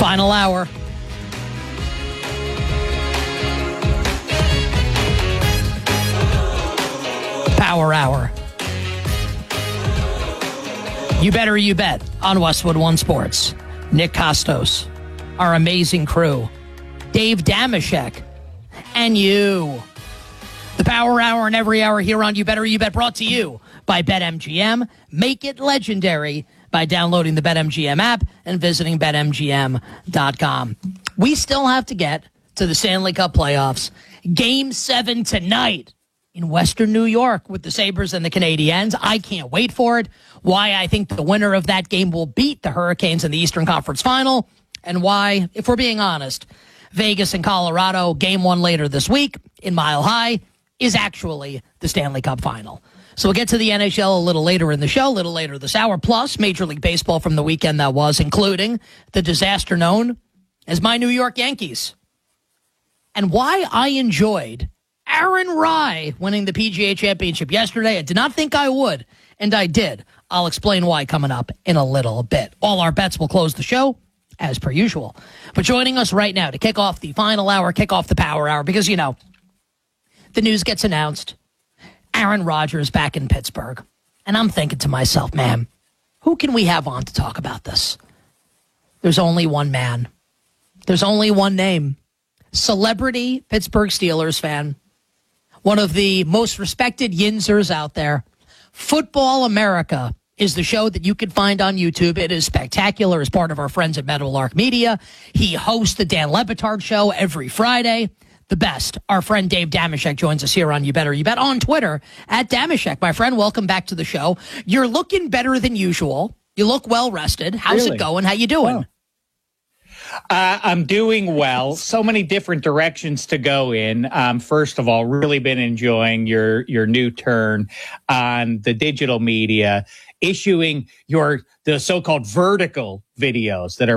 Final hour. Power hour. You better you bet on Westwood One Sports. Nick Costos, our amazing crew, Dave Damashek, and you. The Power Hour and every hour here on You Better You Bet, brought to you by BetMGM. Make it legendary by downloading the BetMGM app and visiting BetMGM.com. We still have to get to the Stanley Cup playoffs. Game 7 tonight in Western New York with the Sabres and the Canadiens. I can't wait for it. Why I think the winner of that game will beat the Hurricanes in the Eastern Conference Final. And why, if we're being honest, Vegas and Colorado, game 1 later this week in Mile High, is actually the Stanley Cup Final. So we'll get to the NHL a little later in the show, a little later this hour, plus Major League Baseball from the weekend that was, including the disaster known as my New York Yankees. And why I enjoyed Aaron Rai winning the PGA Championship yesterday. I did not think I would, and I did. I'll explain why coming up in a little bit. All our bets will close the show, as per usual. But joining us right now to kick off the final hour, kick off the power hour, because, you know, the news gets announced. Aaron Rodgers back in Pittsburgh. And I'm thinking to myself, man, who can we have on to talk about this? There's only one man. There's only one name. Celebrity Pittsburgh Steelers fan. One of the most respected Yinzers out there. Football America is the show that you can find on YouTube. It is spectacular as part of our friends at Meadowlark Media. He hosts the Dan Le Batard Show every Friday. The best. Our friend Dave Damashek joins us here on You Better You Bet on Twitter at Damashek. My friend, welcome back to the show. You're looking better than usual. You look well rested. How's it going? How you doing? Oh. I'm doing well. So many different directions to go in. First of all, really been enjoying your new turn on the digital media, issuing the so-called vertical videos that are